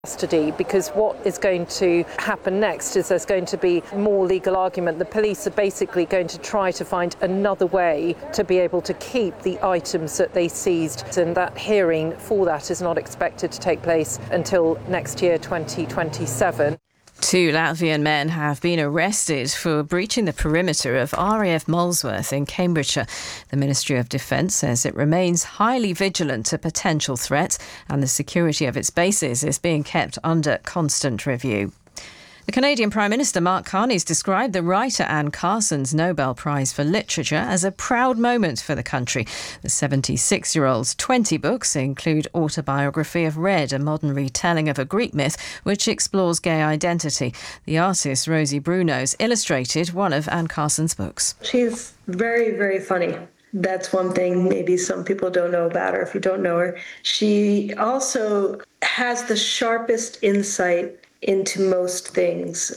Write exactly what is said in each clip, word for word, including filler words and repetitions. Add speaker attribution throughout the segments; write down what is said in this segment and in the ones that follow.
Speaker 1: Custody, because what is going to happen next is there's going to be more legal argument. The police are basically going to try to find another way to be able to keep the items that they seized, and that hearing for that is not expected to take place until next year, twenty twenty-seven.
Speaker 2: Two Latvian men have been arrested for breaching the perimeter of R A F Molesworth in Cambridgeshire. The Ministry of Defence says it remains highly vigilant to potential threats and the security of its bases is being kept under constant review. The Canadian Prime Minister Mark Carney has described the writer Anne Carson's Nobel Prize for Literature as a proud moment for the country. The seventy-six-year-old's twenty books include Autobiography of Red, a modern retelling of a Greek myth which explores gay identity. The artist Rosie Bruno's illustrated one of Anne Carson's books.
Speaker 3: She's very, very funny. That's one thing maybe some people don't know about her if you don't know her. She also has the sharpest insight into most things.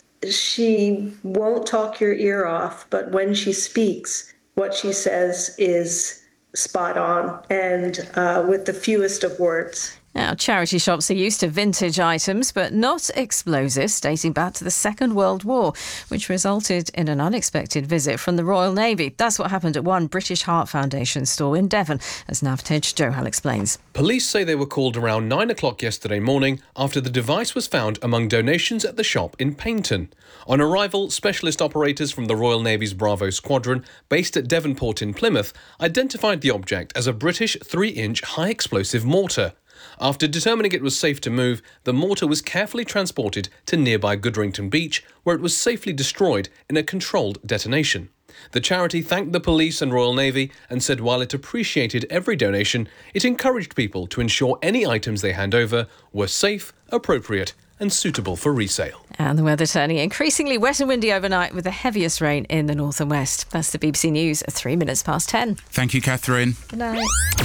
Speaker 3: She won't talk your ear off, but when she speaks, what she says is spot on and uh, with the fewest of words.
Speaker 2: Now, charity shops are used to vintage items, but not explosives dating back to the Second World War, which resulted in an unexpected visit from the Royal Navy. That's what happened at one British Heart Foundation store in Devon, as Navtej Johal explains.
Speaker 4: Police say they were called around nine o'clock yesterday morning after the device was found among donations at the shop in Paignton. On arrival, specialist operators from the Royal Navy's Bravo Squadron, based at Devonport in Plymouth, identified the object as a British three-inch high-explosive mortar. After determining it was safe to move, the mortar was carefully transported to nearby Goodrington Beach, where it was safely destroyed in a controlled detonation. The charity thanked the police and Royal Navy and said while it appreciated every donation, it encouraged people to ensure any items they hand over were safe, appropriate and suitable for resale.
Speaker 2: And the weather turning increasingly wet and windy overnight with the heaviest rain in the north and west. That's the B B C News at three minutes past ten.
Speaker 5: Thank you, Catherine.
Speaker 2: Good night.